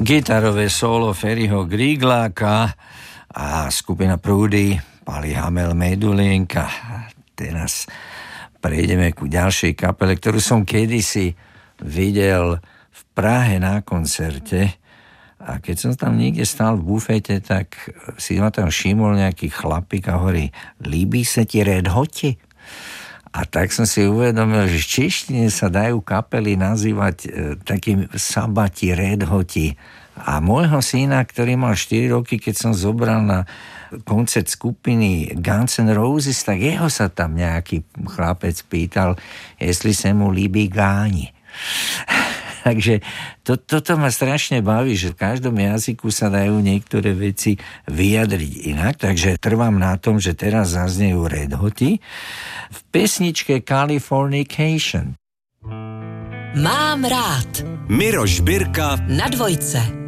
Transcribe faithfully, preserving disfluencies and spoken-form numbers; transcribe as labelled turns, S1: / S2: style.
S1: gitarové solo Ferryho Grigláka a skupina Prúdy, Pali Hamel, Medulienka. Teraz prejdeme ku ďalšej kapele, ktorú som kedysi videl v Prahe na koncerte. A keď som tam niekde stál v bufete, tak si ma tam všimol nejaký chlapík a hovorí: líbí sa ti Red Hoti? A tak som si uvedomil, že v češtine sa dajú kapely nazývať e, takým Sabati, Red Hoti. A môjho syna, ktorý mal štyri roky, keď som zobral na koncert skupiny Guns N' Roses, tak jeho sa tam nejaký chlapec pýtal, jestli sa mu líbí Gáni. Takže to, toto ma strašne baví, že v každom jazyku sa dajú niektoré veci vyjadriť inak, takže trvám na tom, že teraz zaznejú Red Hoti v pesničke Californication.
S2: Mám rád.
S3: Miroš Birka
S2: na dvojce.